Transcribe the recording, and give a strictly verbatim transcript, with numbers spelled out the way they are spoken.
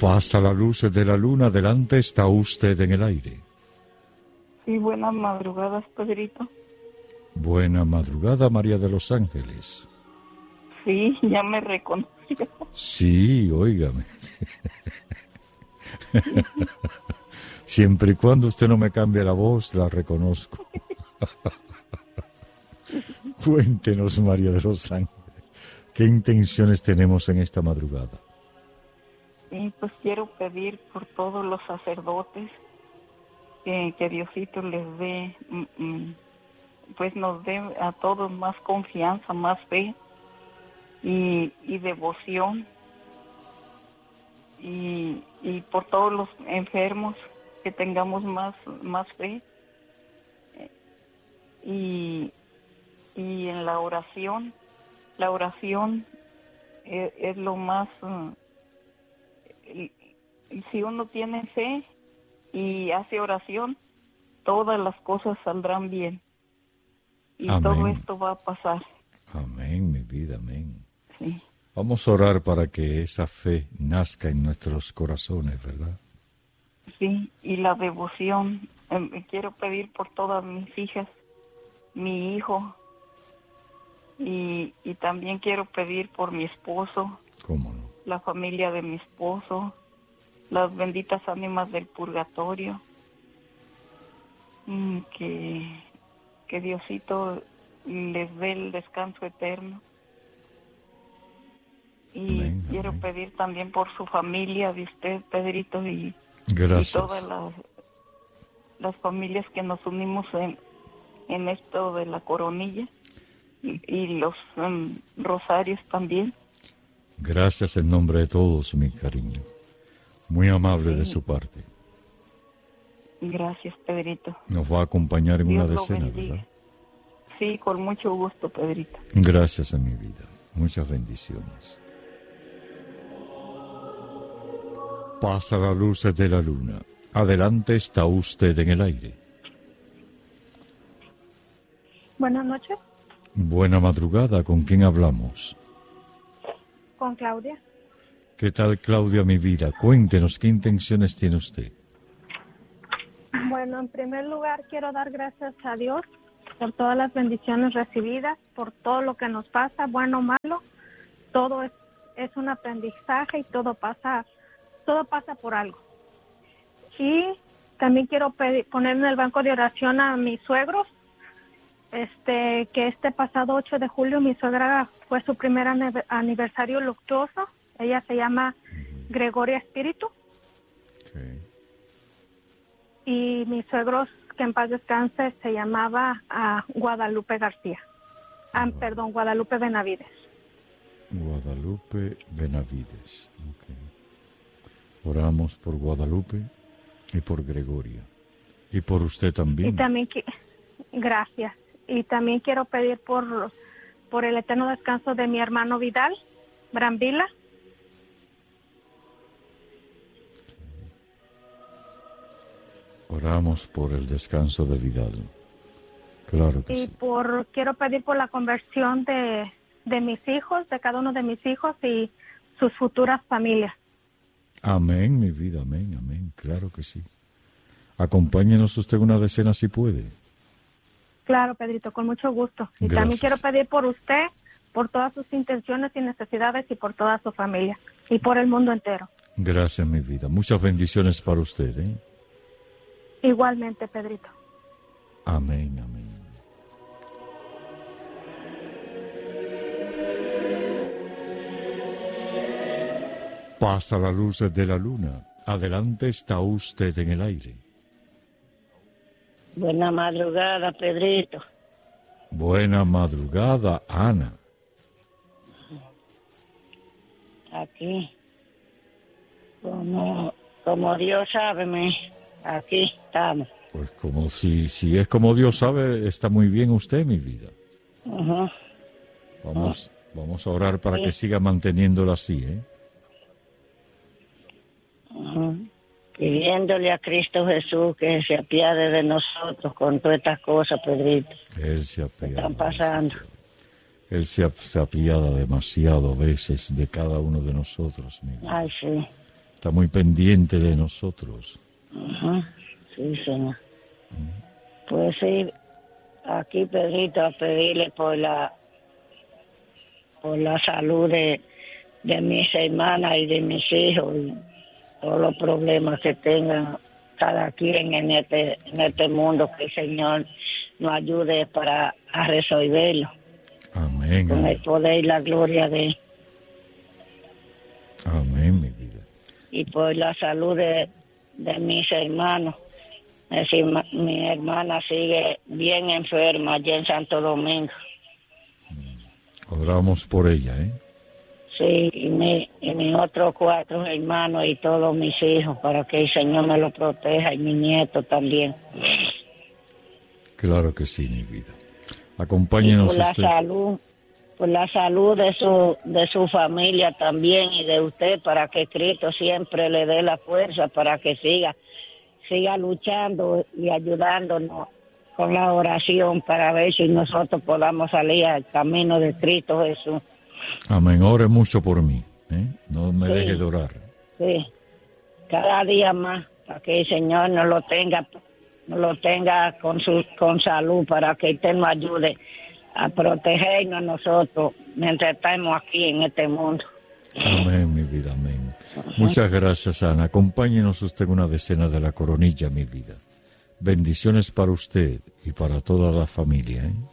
Pasa la luz de la luna, adelante está usted en el aire. Sí, buenas madrugadas, Pedrito. Buena madrugada, María de los Ángeles. Sí, ya me reconoció. Sí, óigame. Siempre y cuando usted no me cambie la voz, la reconozco. Cuéntenos, María de los Ángeles, ¿qué intenciones tenemos en esta madrugada? Y pues quiero pedir por todos los sacerdotes que, que Diosito les dé, pues nos dé a todos más confianza, más fe y, y devoción. Y, y por todos los enfermos que tengamos más, más fe. Y, y en la oración, la oración es, es lo más... Y, y si uno tiene fe y hace oración, todas las cosas saldrán bien. Y amén. Todo esto va a pasar. Amén, mi vida, amén. Sí. Vamos a orar para que esa fe nazca en nuestros corazones, ¿verdad? Sí, y la devoción. Eh, quiero pedir por todas mis hijas, mi hijo, y, y también quiero pedir por mi esposo. ¿Cómo no? La familia de mi esposo, las benditas ánimas del purgatorio, que, que Diosito les dé el descanso eterno. Y amén, quiero amén. Pedir también por su familia de usted, Pedrito, y, y todas las, las familias que nos unimos en, en esto de la coronilla y, y los um, rosarios también. Gracias en nombre de todos, mi cariño. Muy amable sí. de su parte. Gracias, Pedrito. Nos va a acompañar en Dios una decena, bendiga. ¿verdad? Sí, con mucho gusto, Pedrito. Gracias en mi vida. Muchas bendiciones. Pasa la luz de la luna. Adelante está usted en el aire. Buenas noches. Buena madrugada. ¿Con quién hablamos? Con Claudia. ¿Qué tal, Claudia, mi vida? Cuéntenos, ¿qué intenciones tiene usted? Bueno, en primer lugar, quiero dar gracias a Dios por todas las bendiciones recibidas, por todo lo que nos pasa, bueno o malo. Todo es, es un aprendizaje y todo pasa, todo pasa por algo. Y también quiero pedir, poner en el banco de oración a mis suegros, este, que este pasado ocho de julio mi suegra fue su primer aniversario luctuoso. Ella se llama Gregoria Espíritu. Okay. Y mis suegros, que en paz descanse, se llamaba uh, Guadalupe García. Ah, wow. Perdón, Guadalupe Benavides. Guadalupe Benavides. Okay. Oramos por Guadalupe y por Gregoria. Y por usted también. Y también, gracias. Y también quiero pedir por, por el eterno descanso de mi hermano Vidal, Brambila. Oramos por el descanso de Vidal. Claro que y sí. Y por, quiero pedir por la conversión de, de mis hijos, de cada uno de mis hijos y sus futuras familias. Amén, mi vida, amén, amén. Claro que sí. Acompáñenos usted una decena si puede. Claro, Pedrito, con mucho gusto. Y gracias. También quiero pedir por usted, por todas sus intenciones y necesidades y por toda su familia y por el mundo entero. Gracias, mi vida. Muchas bendiciones para usted, ¿eh? Igualmente, Pedrito. Amén, amén. Pasa la luz de la luna. Adelante está usted en el aire. Buena madrugada, Pedrito. Buena madrugada, Ana. Aquí, como, como Dios sabe, me, aquí estamos. Pues como si, si es como Dios sabe, está muy bien usted, mi vida. Uh-huh. Vamos, uh-huh. vamos a orar para sí. que siga manteniéndolo así, ¿eh? Uh-huh. Pidiéndole a Cristo Jesús que se apiade de nosotros con todas estas cosas, Pedrito. Él se apiada. Están pasando. Él se, se apiada demasiado a veces de cada uno de nosotros, mi vida. Ay, sí. Está muy pendiente de nosotros. Ajá. Sí, Señor. Pues sí, aquí, Pedrito, a pedirle por la por la salud de, de mis hermanas y de mis hijos y todos los problemas que tengan cada quien en este en este mundo, que el Señor nos ayude para a resolverlo. Amén. Con el poder y la gloria de Él. Amén, mi vida. Y por la salud de, de mis hermanos. Es decir, ma, mi hermana sigue bien enferma allá en Santo Domingo. Oramos por ella, ¿eh? Sí, y, mi, y mis otros cuatro hermanos y todos mis hijos, para que el Señor me los proteja, y mi nieto también. Claro que sí, mi vida. Acompáñenos por la usted. salud, por la salud de su de su familia también y de usted, para que Cristo siempre le dé la fuerza para que siga siga luchando y ayudándonos con la oración para ver si nosotros podamos salir al camino de Cristo Jesús. Amén. Ore mucho por mí, ¿eh? No me Sí. deje de orar. Sí, cada día más, para que el Señor nos lo tenga, nos lo tenga con su con salud, para que usted nos ayude a protegernos a nosotros mientras estamos aquí en este mundo. Amén, mi vida, amén. Muchas gracias, Ana. Acompáñenos usted una decena de la coronilla, mi vida. Bendiciones para usted y para toda la familia, ¿eh?